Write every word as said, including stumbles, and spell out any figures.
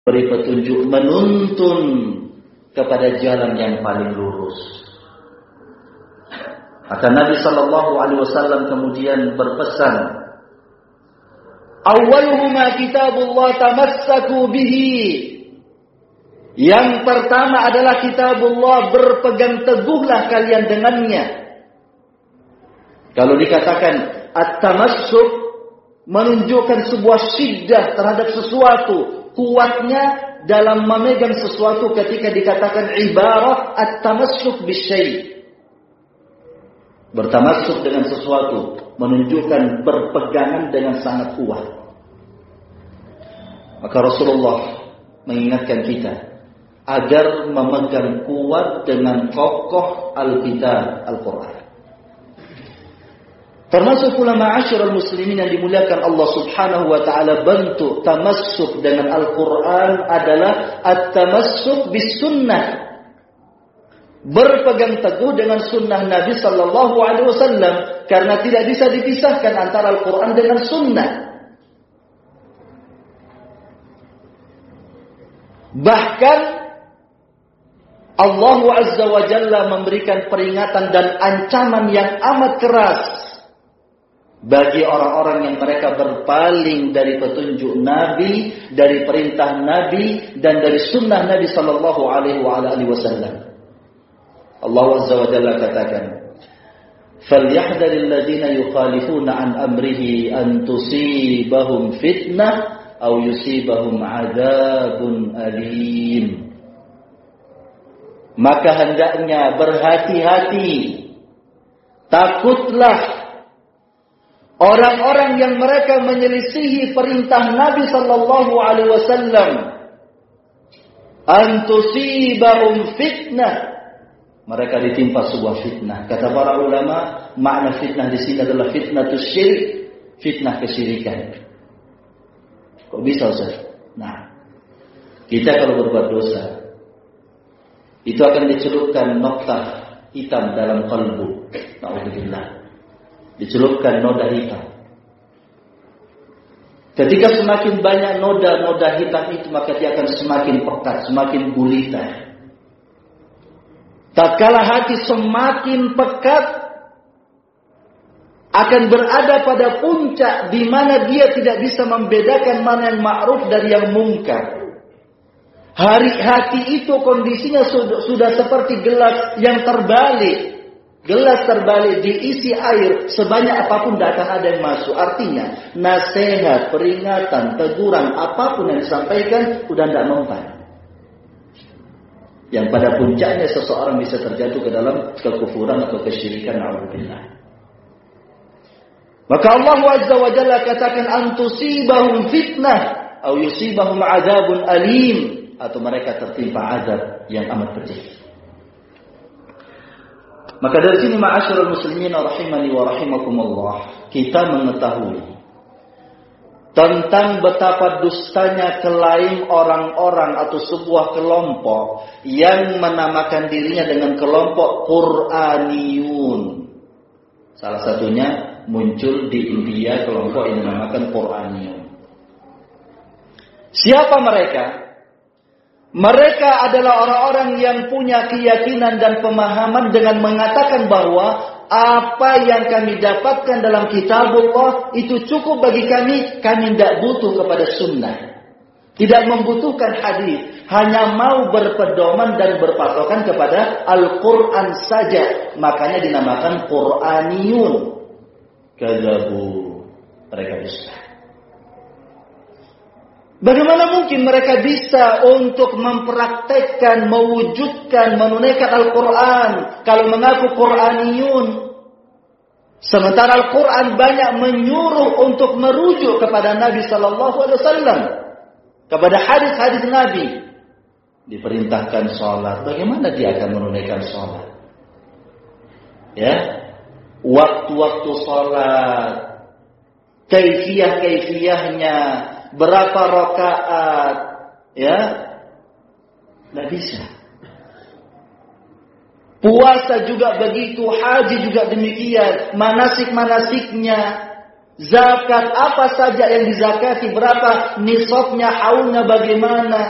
beri petunjuk, menuntun kepada jalan yang paling lurus. Maka Nabi sallallahu alaihi wasallam kemudian berpesan, "Awwaluhuma kitabullah tamassaku bihi." Yang pertama adalah kitabullah, berpegang teguhlah kalian dengannya. Kalau dikatakan at-tamassuk, menunjukkan sebuah syiddah terhadap sesuatu, kuatnya dalam memegang sesuatu. Ketika dikatakan ibarah at-tamassuk bisyai', bertamassuk dengan sesuatu, menunjukkan berpegangan dengan sangat kuat. Maka Rasulullah mengingatkan kita agar memegang kuat dengan kokoh Alkitab, Al-Quran. Termasuk ulama ma'asyiral muslimin yang dimuliakan Allah Subhanahu wa taala, bentuk tamassuk dengan Al-Quran adalah at-tamassuk bis sunnah. Berpegang teguh dengan sunnah Nabi sallallahu alaihi wasallam, karena tidak bisa dipisahkan antara Al-Quran dengan sunnah. Bahkan Allah Azza wa Jalla memberikan peringatan dan ancaman yang amat keras bagi orang-orang yang mereka berpaling dari petunjuk Nabi, dari perintah Nabi, dan dari sunnah Nabi sallallahu alaihi wasallam. Allah Azza wa Jalla katakan, "Falyahdharil ladzina yukhalifuna an amrihi an tusibahum fitnah aw yusibahum 'adzabun alim." Maka hendaknya berhati-hati, takutlah orang-orang yang mereka menyelisihi perintah Nabi sallallahu alaihi wasallam, an tusibahum fitnah, mereka ditimpa sebuah fitnah. Kata para ulama, makna fitnah di sini adalah fitnatus syirik, fitnah kesyirikan. Kok bisa, Ustaz? Nah, kita kalau berbuat dosa, itu akan dicelupkan noktah hitam dalam kalbu. Na'udzubillah. Dicelupkan noda hitam. Ketika semakin banyak noda-noda hitam itu, maka dia akan semakin pekat, semakin gulita. Tatkala hati semakin pekat, akan berada pada puncak di mana dia tidak bisa membedakan mana yang ma'ruf dari yang mungkar. Hari hati itu kondisinya sudah, sudah seperti gelas yang terbalik. Gelas terbalik diisi air, sebanyak apapun tidak akan ada yang masuk. Artinya, nasihat, peringatan, teguran, apapun yang disampaikan, sudah tidak mempan. Yang pada puncaknya seseorang bisa terjatuh ke dalam kekufuran atau kesyirikan. Alhamdulillah. Maka Allah Azza wa Jalla katakan, antusibahum fitnah, atau yusibahum azabun alim, atau mereka tertimpa azab yang amat pedih. Maka dari sini ma'asyiral muslimin rahimani wa rahimakumullah, kita mengetahui tentang betapa dustanya klaim orang-orang atau sebuah kelompok yang menamakan dirinya dengan kelompok Qur'aniyun. Salah satunya muncul di India kelompok yang dinamakan Qur'aniyun. Siapa mereka? Mereka adalah orang-orang yang punya keyakinan dan pemahaman dengan mengatakan bahwa apa yang kami dapatkan dalam kitabullah itu cukup bagi kami, kami tidak butuh kepada sunnah. Tidak membutuhkan hadis, hanya mau berpedoman dan berpatokan kepada Al-Quran saja. Makanya dinamakan Qur'aniyun. Kadzabu, mereka dusta. Bagaimana mungkin mereka bisa untuk mempraktekkan, mewujudkan, menunaikan Al-Quran kalau mengaku Qur'aniyun? Sementara Al-Quran banyak menyuruh untuk merujuk kepada Nabi Sallallahu Alaihi Wasallam, kepada hadis-hadis Nabi. Diperintahkan sholat, bagaimana dia akan menunaikan sholat? Ya, waktu-waktu sholat, kaifiyah-kaifiyahnya, berapa rakaat, ya, tidak bisa. Puasa juga begitu, haji juga demikian, manasik-manasiknya, zakat apa saja yang dizakati, berapa nisabnya, haulnya bagaimana.